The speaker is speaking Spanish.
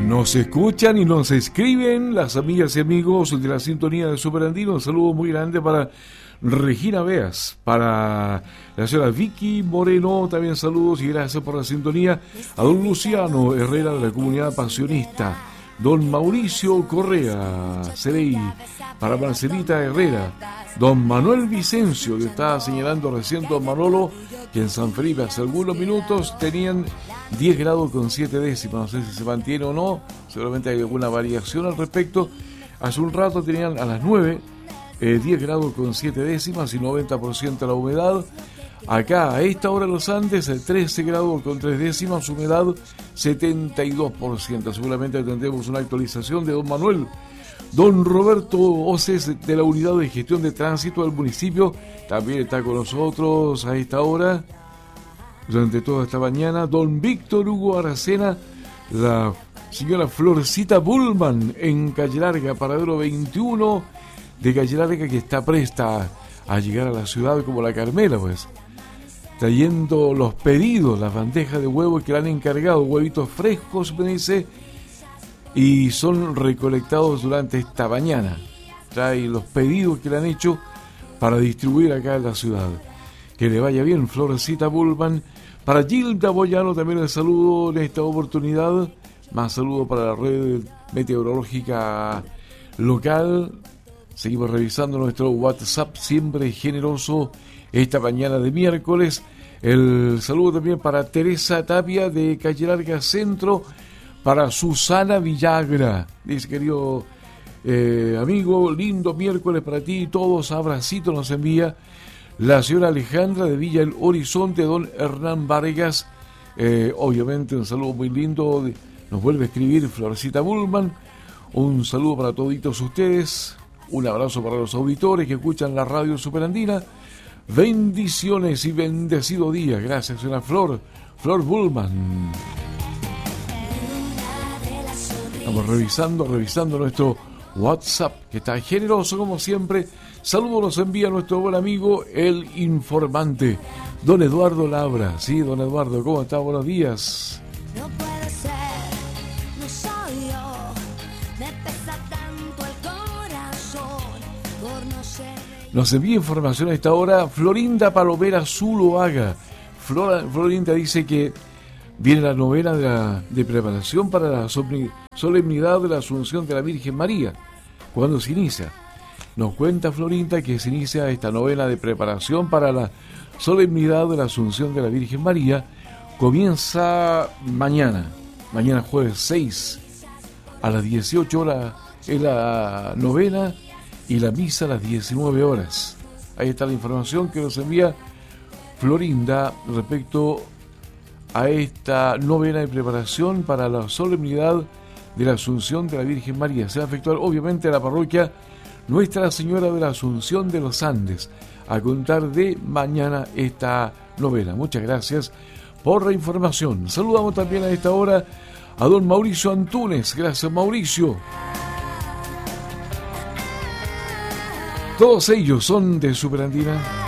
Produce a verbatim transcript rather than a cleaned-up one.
Nos escuchan y nos escriben las amigas y amigos de la sintonía de Super Andino. Un saludo muy grande para Regina Beas, para la señora Vicky Moreno, también saludos y gracias por la sintonía. A don Luciano Herrera de la comunidad pasionista, don Mauricio Correa Cerey, para Marcelita Herrera, don Manuel Vicencio, que estaba señalando recién don Manolo, que en San Felipe hace algunos minutos tenían diez grados con siete décimas, no sé si se mantiene o no, seguramente hay alguna variación al respecto. Hace un rato tenían a las nueve, eh, diez grados con siete décimas y noventa por ciento la humedad. Acá, a esta hora en los Andes, trece grados con tres décimas, humedad setenta y dos por ciento. Seguramente tendremos una actualización de don Manuel. Don Roberto Oces, de la Unidad de Gestión de Tránsito del municipio, también está con nosotros a esta hora, durante toda esta mañana. Don Víctor Hugo Aracena, la señora Florcita Bullman en Calle Larga, paradero veintiuno de Calle Larga, que está presta a llegar a la ciudad como la Carmela, pues, trayendo los pedidos, las bandejas de huevos que le han encargado, huevitos frescos, me dice, y son recolectados durante esta mañana. Trae los pedidos que le han hecho para distribuir acá en la ciudad. Que le vaya bien, Florcita Bullman. Para Gilda Boyano también el saludo en esta oportunidad. Más saludo para la red meteorológica local. Seguimos revisando nuestro WhatsApp, siempre generoso, esta mañana de miércoles. El saludo también para Teresa Tapia de Calle Larga Centro. Para Susana Villagra, dice, querido eh, amigo, lindo miércoles para ti y todos, abracito nos envía la señora Alejandra de Villa El Horizonte, don Hernán Vargas, eh, obviamente un saludo muy lindo, nos vuelve a escribir Florcita Bullman, un saludo para toditos ustedes, un abrazo para los auditores que escuchan la radio Superandina, bendiciones y bendecido día, gracias señora Flor, Flor Bullman. Estamos revisando, revisando nuestro WhatsApp, que está generoso como siempre. Saludos nos envía nuestro buen amigo, el informante, don Eduardo Labra. Sí, don Eduardo, ¿cómo está? Buenos días. No puede ser, no soy yo, me pesa tanto el corazón por no ser... Nos envía información a esta hora Florinda Palomera Zuloaga. Flora, Florinda dice que viene la novena de, la, de preparación para la solemnidad de la Asunción de la Virgen María. ¿Cuándo se inicia? Nos cuenta Florinda que se inicia esta novena de preparación para la solemnidad de la Asunción de la Virgen María. Comienza mañana, mañana jueves seis, a las dieciocho horas es la novena y la misa a las diecinueve horas. Ahí está la información que nos envía Florinda respecto a esta novena de preparación para la solemnidad de la Asunción de la Virgen María. Se va a efectuar obviamente en la parroquia Nuestra Señora de la Asunción de los Andes, a contar de mañana esta novena. Muchas gracias por la información. Saludamos también a esta hora a don Mauricio Antunes. Gracias, Mauricio. Todos ellos son de Superandina.